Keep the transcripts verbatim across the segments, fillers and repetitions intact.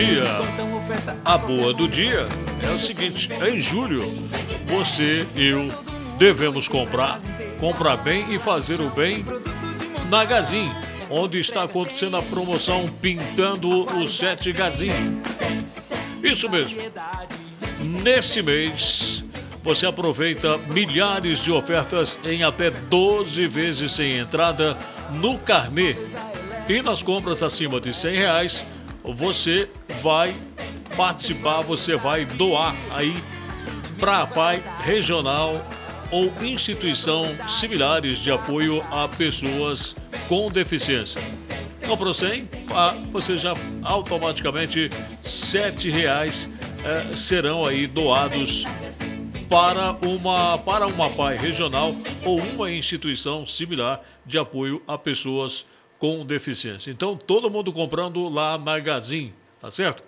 A boa do dia é o seguinte: em julho, você e eu devemos comprar, comprar bem e fazer o bem na Gazin, onde está acontecendo a promoção Pintando o Sete Gazin. Isso mesmo. Nesse mês, você aproveita milhares de ofertas em até doze vezes sem entrada no carnê. E nas compras acima de cem reais, você vai participar, você vai doar aí para a APAI regional ou instituição similares de apoio a pessoas com deficiência. Comprou cem, você já automaticamente sete reais eh, serão aí doados para uma, para uma APAI regional ou uma instituição similar de apoio a pessoas com deficiência. Então, todo mundo comprando lá na Gazin, tá certo?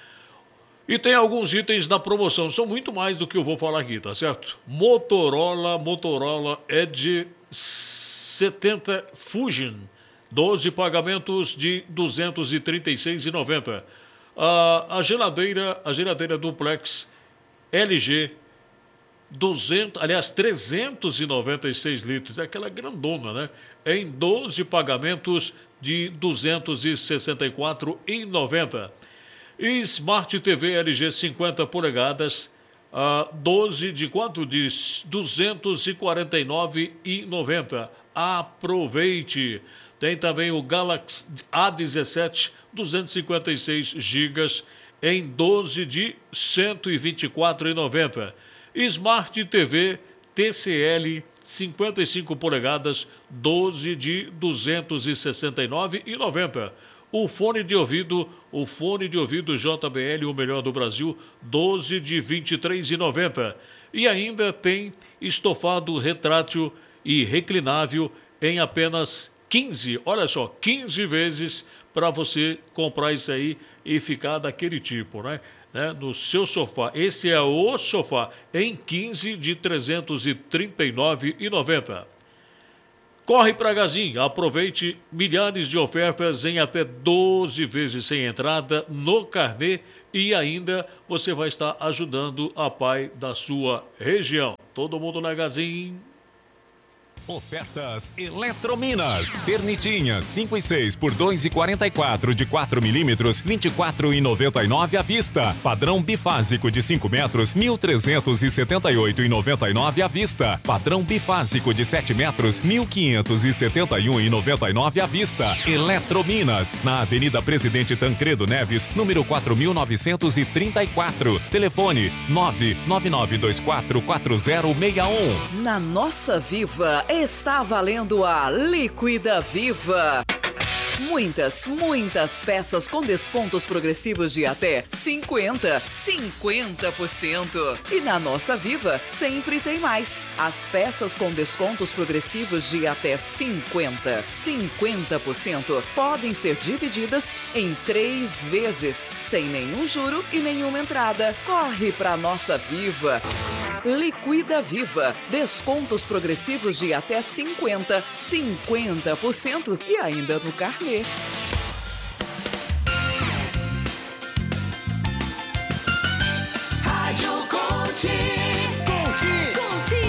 E tem alguns itens na promoção, são muito mais do que eu vou falar aqui, tá certo? Motorola, Motorola Edge setenta Fusion, doze pagamentos de duzentos e trinta e seis reais e noventa centavos. A, a geladeira, a geladeira duplex L G duzentos, aliás, trezentos e noventa e seis litros, é aquela grandona, né? Em doze pagamentos de duzentos e sessenta e quatro reais e noventa centavos. E Smart T V L G cinquenta polegadas, uh, doze de quanto? De duzentos e quarenta e nove reais e noventa centavos. Aproveite! Tem também o Galaxy A dezessete, duzentos e cinquenta e seis gigas, em doze de cento e vinte e quatro reais e noventa centavos. Smart T V T C L cinquenta e cinco polegadas, doze de duzentos e sessenta e nove reais e noventa centavos. O fone de ouvido, o fone de ouvido J B L, o melhor do Brasil, doze de vinte e três reais e noventa centavos. E ainda tem estofado retrátil e reclinável em apenas quinze, olha só, quinze vezes para você comprar isso aí e ficar daquele tipo, né? Né? No seu sofá. Esse é o sofá em quinze de trezentos e trinta e nove reais e noventa centavos. Corre para a Gazin, aproveite milhares de ofertas em até doze vezes sem entrada no carnê e ainda você vai estar ajudando a APAI da sua região. Todo mundo na Gazin. Ofertas Eletrominas. Pernitinha cinco e seis por dois e quarenta e quatro de quatro milímetros, vinte e quatro reais e noventa e nove à vista. Padrão bifásico de cinco metros, mil trezentos e setenta e oito reais e noventa e nove à vista. Padrão bifásico de sete metros, mil quinhentos e setenta e um reais e noventa e nove à vista. Eletrominas, na Avenida Presidente Tancredo Neves, número quatro mil novecentos e trinta e quatro. Telefone nove nove nove dois quatro quatro zero seis um. Na Nossa Viva está valendo a Liquida Viva. Muitas, muitas peças com descontos progressivos de até cinquenta, cinquenta por cento. E na Nossa Viva sempre tem mais. As peças com descontos progressivos de até cinquenta, cinquenta por cento podem ser divididas em três vezes, sem nenhum juro e nenhuma entrada. Corre pra Nossa Viva. Liquida Viva. Descontos progressivos de até cinquenta, cinquenta por cento e ainda no carnê. Rádio Conte. Conte. Conte.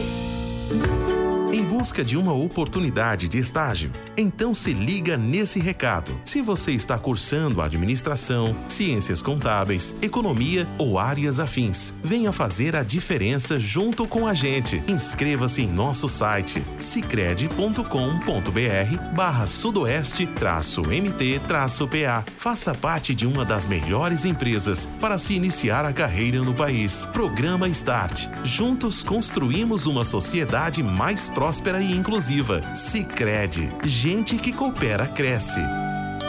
Em busca de uma oportunidade de estágio? Então se liga nesse recado. Se você está cursando administração, ciências contábeis, economia ou áreas afins, venha fazer a diferença junto com a gente. Inscreva-se em nosso site sicredi ponto com ponto br barra sudoeste traço mt traço pa. Faça parte de uma das melhores empresas para se iniciar a carreira no país. Programa Start. Juntos construímos uma sociedade mais próspera e inclusiva. Sicredi. Gente que coopera, cresce.